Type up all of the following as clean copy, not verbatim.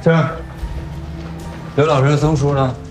这儿，刘老师、曾叔呢？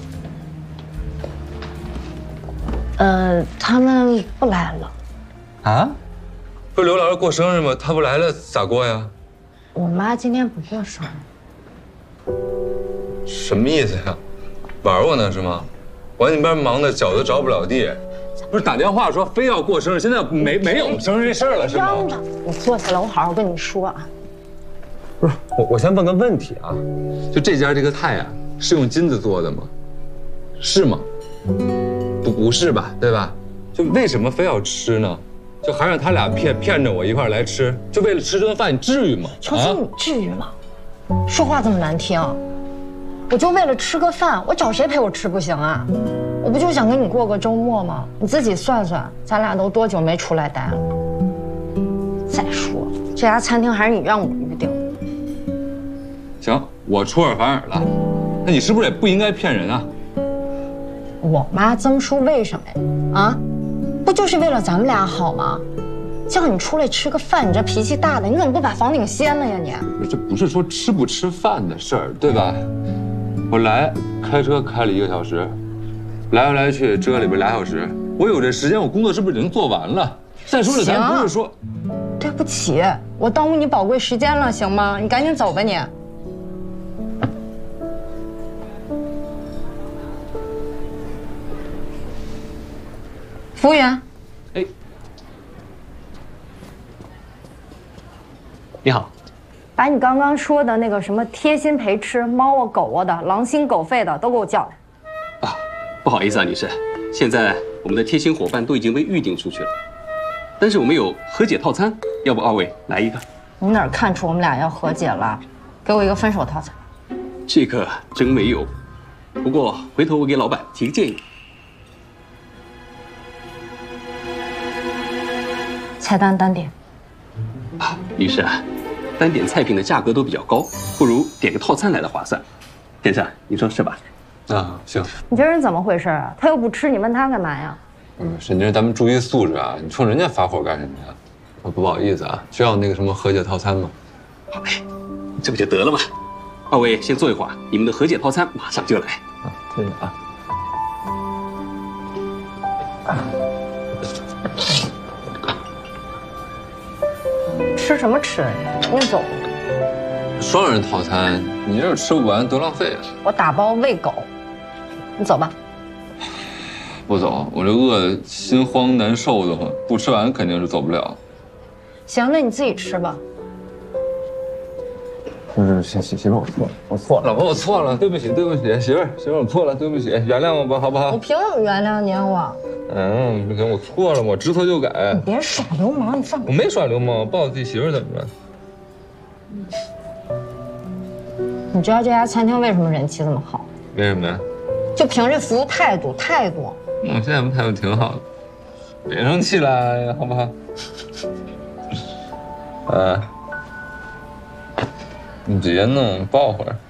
他们不来了。 啊？不是刘老师过生日吗？他不来了咋过呀？ 我妈今天不过生日。 什么意思呀？玩我呢是吗？我那边忙的脚都着不了地。不是打电话说非要过生日，现在没有生日这事儿了是吗？ 嚷嚷！你坐下来，我好好跟你说啊。 不是我先问个问题啊，就这家这个菜啊，是用金子做的吗？是吗？不是吧？对吧？就为什么非要吃呢？就还让他俩骗着我一块来吃，就为了吃顿饭，你至于吗？ 秋秋，你至于吗？说话这么难听，我就为了吃个饭，我找谁陪我吃不行啊？我不就想跟你过个周末吗？你自己算算，咱俩都多久没出来待了？再说了，这家餐厅还是你让我预定的。 行，我出尔反尔了，那你是不是也不应该骗人啊？ 我妈曾叔为什么呀？啊，不就是为了咱们俩好吗？叫你出来吃个饭，你这脾气大的，你怎么不把房顶掀了呀你？ 这不是说吃不吃饭的事儿，对吧？我来开车开了1个小时，来来去这里边2小时，我有这时间，我工作是不是已经做完了？再说了，咱不是说…… 对不起，我耽误你宝贵时间了，行吗？你赶紧走吧你。服务员， 哎，你好， 把你刚刚说的那个什么贴心陪吃、猫啊狗啊的、狼心狗肺的都给我叫来。 啊，不好意思啊，女士，现在我们的贴心伙伴都已经被预定出去了，但是我们有和解套餐，要不二位来一个？ 你哪儿看出我们俩要和解了？给我一个分手套餐。 这个真没有，不过回头我给老板提个建议。 菜单单点。 啊，女士啊，单点菜品的价格都比较高，不如点个套餐来的划算。先生，你说是吧？ 啊，行。 你这人怎么回事啊？他又不吃，你问他干嘛呀？ 沈经，咱们注意素质啊！你冲人家发火干什么呀？不好意思啊，需要那个什么和解套餐吗？ 好嘞，这不就得了吗？二位先坐一会儿，你们的和解套餐马上就来。 啊，谢谢啊。 吃什么吃？你走。 双人套餐，你要是吃不完多浪费啊！ 我打包喂狗，你走吧。 不走，我这饿得心慌难受的慌，不吃完肯定是走不了。 行，那你自己吃吧。 不是，媳妇，我错了，老婆，我错了，对不起，媳妇，我错了，对不起，原谅我吧，好不好？ 我凭什么原谅你啊我？ 不行，我错了，我知错就改。 你别耍流氓，你放开！ 我没耍流氓，我抱自己媳妇怎么了？ 你知道这家餐厅为什么人气这么好？ 为什么呀？ 就凭这服务态度。 我现在不态度挺好的，别生气了，好不好？你别弄，抱会儿。